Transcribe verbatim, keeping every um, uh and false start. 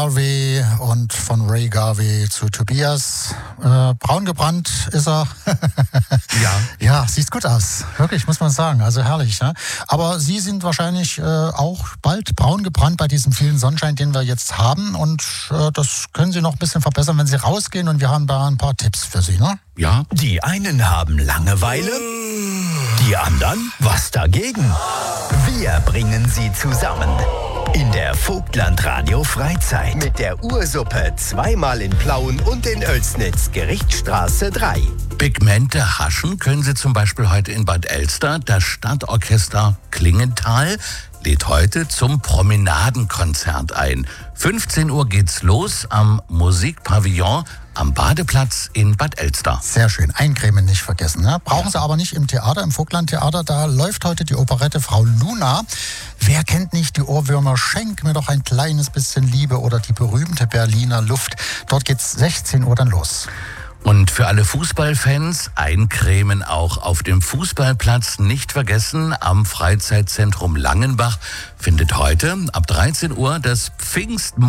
Garvey und von Ray Garvey zu Tobias. Äh, braun gebrannt ist er. Ja. Ja, sieht gut aus. Wirklich, muss man sagen. Also herrlich. Ne? Aber Sie sind wahrscheinlich äh, auch bald braun gebrannt bei diesem vielen Sonnenschein, den wir jetzt haben. Und äh, das können Sie noch ein bisschen verbessern, wenn Sie rausgehen. Und wir haben da ein paar Tipps für Sie. Ne? Ja. Die einen haben Langeweile, die anderen was dagegen. Wir bringen sie zusammen. In der Vogtland Radio Freizeit. Mit der Ursuppe zweimal in Plauen und in Oelsnitz, Gerichtsstraße drei. Pigmente haschen können Sie zum Beispiel heute in Bad Elster. Das Stadtorchester Klingenthal lädt heute zum Promenadenkonzert ein. fünfzehn Uhr geht's los am Musikpavillon am Badeplatz in Bad Elster. Sehr schön. Eincremen nicht vergessen. Ne? Brauchen Sie aber nicht im Theater, im Vogtland-Theater. Da läuft heute die Operette Frau Luna. Wer kennt nicht die Ohrwürmer Schenk mir doch ein kleines bisschen Liebe oder die berühmte Berliner Luft. Dort geht's sechzehn Uhr dann los. Und für alle Fußballfans, eincremen auch auf dem Fußballplatz nicht vergessen. Am Freizeitzentrum Langenbach findet heute ab dreizehn Uhr das Pfingst